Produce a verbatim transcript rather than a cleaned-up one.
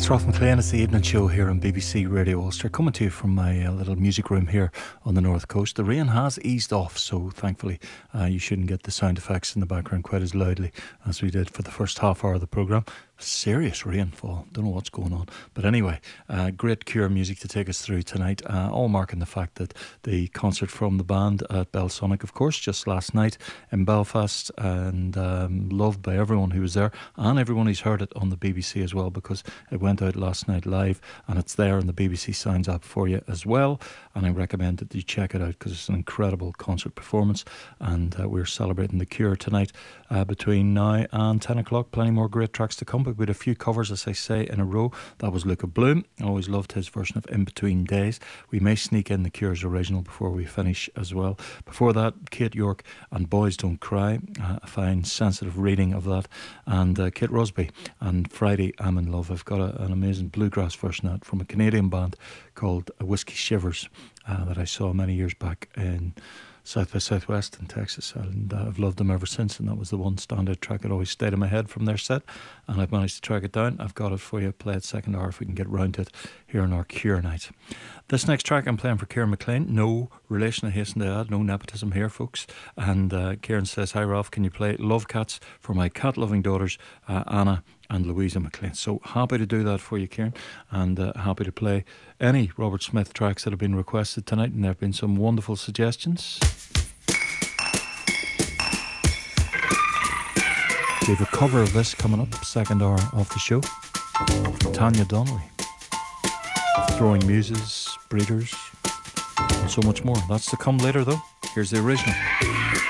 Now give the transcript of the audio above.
Ralph McLean. It's the evening show here on B B C Radio Ulster, coming to you from my uh, little music room here on the north coast. The rain has eased off, so thankfully uh, you shouldn't get the sound effects in the background quite as loudly as we did for the first half hour of the programme. Serious rainfall, don't know what's going on, but anyway, uh, great Cure music to take us through tonight, uh, all marking the fact that the concert from the band at Belsonic, of course, just last night in Belfast, and um, loved by everyone who was there and everyone who's heard it on the B B C as well, because it went out last night live and it's there on the B B C Sounds app for you as well, and I recommend that you check it out because it's an incredible concert performance. And uh, we're celebrating the Cure tonight uh, between now and ten o'clock. Plenty more great tracks to come, but we had a few covers, as I say, in a row. That was Luke of Bloom. I always loved his version of In Between Days. We may sneak in the Cure's original before we finish as well. Before that, Kate York and Boys Don't Cry, uh, a fine sensitive reading of that, and uh, Kate Rusby and Friday I'm in Love. I've got a, an amazing bluegrass version of that from a Canadian band called Whiskey Shivers uh, that I saw many years back in South by Southwest in Texas, and uh, I've loved them ever since, and that was the one standout track that always stayed in my head from their set, and I've managed to track it down. I've got it for you, play it second hour if we can get round to it here on our Cure night. This next track I'm playing for Kieran McLean. No relation, I hasten to add, no nepotism here, folks. And uh, Kieran says, hi Ralph, can you play Love Cats for my cat loving daughters uh, Anna and Louisa McLean? So happy to do that for you, Kieran, and uh, happy to play any Robert Smith tracks that have been requested tonight, and there have been some wonderful suggestions. We have a cover of this coming up, second hour of the show, from Tanya Donnelly. Throwing Muses, Breeders, and so much more. That's to come later though. Here's the original.